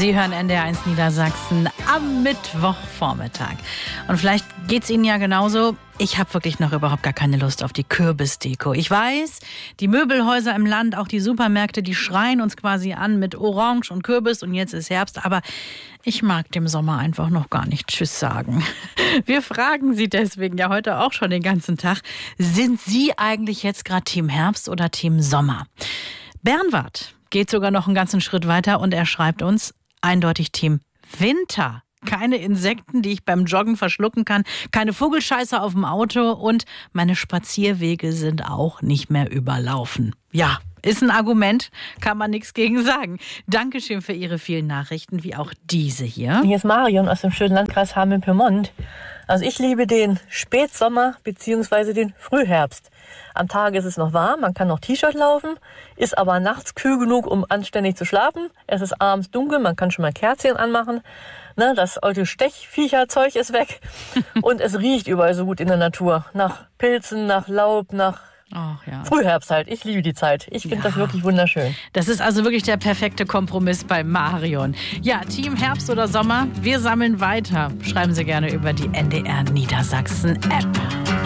Sie hören NDR1 Niedersachsen am Mittwochvormittag. Und vielleicht geht's Ihnen ja genauso. Ich habe wirklich noch überhaupt gar keine Lust auf die Kürbisdeko. Ich weiß, die Möbelhäuser im Land, auch die Supermärkte, die schreien uns quasi an mit Orange und Kürbis und jetzt ist Herbst. Aber ich mag dem Sommer einfach noch gar nicht Tschüss sagen. Wir fragen Sie deswegen ja heute auch schon den ganzen Tag. Sind Sie eigentlich jetzt gerade Team Herbst oder Team Sommer? Bernward geht sogar noch einen ganzen Schritt weiter und er schreibt uns eindeutig Team Winter. Keine Insekten, die ich beim Joggen verschlucken kann, keine Vogelscheiße auf dem Auto und meine Spazierwege sind auch nicht mehr überlaufen. Ja, ist ein Argument, kann man nichts gegen sagen. Dankeschön für Ihre vielen Nachrichten, wie auch diese hier. Hier ist Marion aus dem schönen Landkreis Hameln-Pyrmont. Also ich liebe den Spätsommer bzw. den Frühherbst. Am Tag ist es noch warm, man kann noch T-Shirt laufen, ist aber nachts kühl genug, um anständig zu schlafen. Es ist abends dunkel, man kann schon mal Kerzchen anmachen. Ne, das alte Stechviecherzeug ist weg und es riecht überall so gut in der Natur. Nach Pilzen, nach Laub, nach Frühherbst halt. Ich liebe die Zeit. Ich finde das wirklich wunderschön. Das ist also wirklich der perfekte Kompromiss bei Marion. Ja, Team Herbst oder Sommer, wir sammeln weiter. Schreiben Sie gerne über die NDR Niedersachsen App.